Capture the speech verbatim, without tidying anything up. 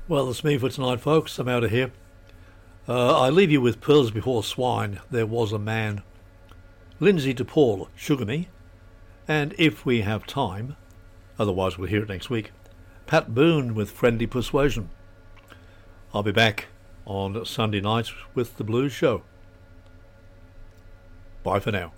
Well, it's me for tonight, folks. I'm out of here. Uh, I leave you with Pearls Before Swine, There Was a Man, Lindsay DePaul, Sugar Me, and If We Have Time, otherwise we'll hear it next week, Pat Boone with Friendly Persuasion. I'll be back on Sunday night with The Blues Show. Bye for now.